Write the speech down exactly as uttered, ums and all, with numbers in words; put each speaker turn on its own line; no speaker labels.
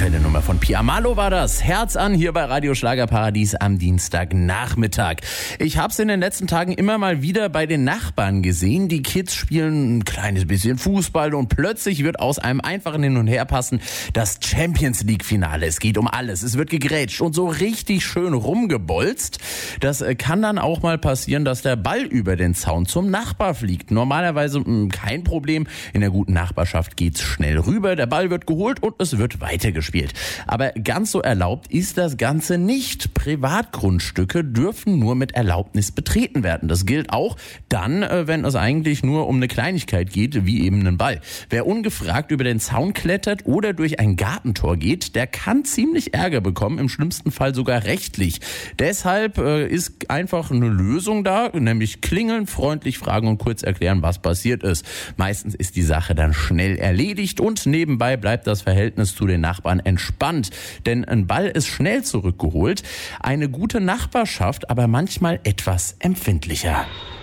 aktuelle Nummer von Pia Malo war das. Herz an hier bei Radio Schlagerparadies am Dienstagnachmittag. Ich habe es in den letzten Tagen immer mal wieder bei den Nachbarn gesehen. Die Kids spielen ein kleines bisschen Fußball und plötzlich wird aus einem einfachen Hin- und Herpassen das Champions League Finale. Es geht um alles. Es wird gegrätscht und so richtig schön rumgebolzt. Das kann dann auch mal passieren, dass der Ball über den Zaun zum Nachbar fliegt. Normalerweise mh, kein Problem. In der guten Nachbarschaft geht's schnell rüber. Der Ball wird geholt und es wird weitergespielt. Aber ganz so erlaubt ist das Ganze nicht. Privatgrundstücke dürfen nur mit Erlaubnis betreten werden. Das gilt auch dann, wenn es eigentlich nur um eine Kleinigkeit geht, wie eben einen Ball. Wer ungefragt über den Zaun klettert oder durch ein Gartentor geht, der kann ziemlich Ärger bekommen, im schlimmsten Fall sogar rechtlich. Deshalb äh, ist einfach eine Lösung da, nämlich klingeln, freundlich fragen und kurz erklären, was passiert ist. Meistens ist die Sache dann schnell erledigt und nebenbei bleibt das Verhältnis zu den Nachbarn entspannt. Denn ein Ball ist schnell zurückgeholt, eine gute Nachbarschaft aber manchmal etwas empfindlicher.